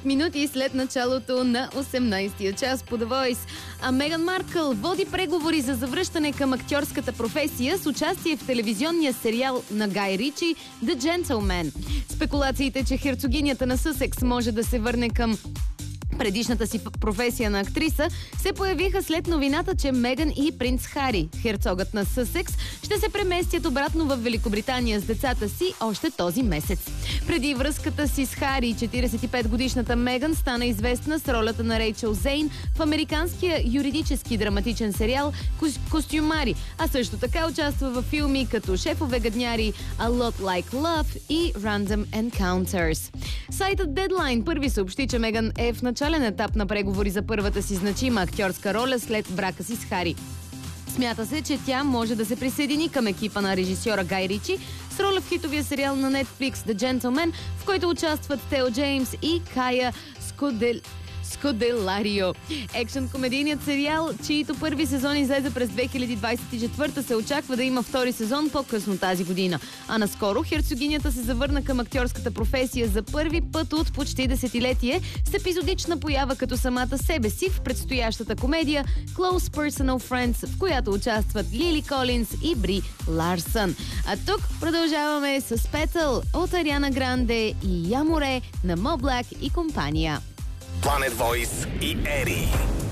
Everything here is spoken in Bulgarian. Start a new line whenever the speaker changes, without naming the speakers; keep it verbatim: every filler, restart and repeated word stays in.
дванайсет минути след началото на осемнайсетия час по The Voice. А Меган Маркъл води преговори за завръщане към актьорската професия с участие в телевизионния сериал на Гай Ричи The Gentleman. Спекулациите, че херцогинята на Съсекс може да се върне към предишната си професия на актриса, се появиха след новината, че Меган и принц Хари, херцогът на Съсекс, ще се преместят обратно в Великобритания с децата си още този месец. Преди връзката си с Хари, четирийсет и пет годишната Меган стана известна с ролята на Рейчел Зейн в американския юридически драматичен сериал "Костюмари", а също така участва във филми като "Шефове гадняри", "A Lot Like Love" и "Random Encounters". Сайтът Deadline първи съобщи, че Меган е в начален етап на преговори за първата си значима актьорска роля след брака си с Хари. Смята се, че тя може да се присъедини към екипа на режисьора Гай Ричи с роля в хитовия сериал на Netflix The Gentleman, в който участват Тео Джеймс и Кая Скодел... Скоделарио. Екшън-комедийният сериал, чието първи сезон излезе през две хиляди двайсет и четвърта, се очаква да има втори сезон по-късно тази година. А наскоро херцогинята се завърна към актьорската професия за първи път от почти десетилетие с епизодична поява като самата себе си в предстоящата комедия Close Personal Friends, в която участват Лили Колинс и Бри Ларсън. А тук продължаваме с Petal от Ариана Гранде и "Я море" на Мо Блак и компания.
Planet Voice и Ери.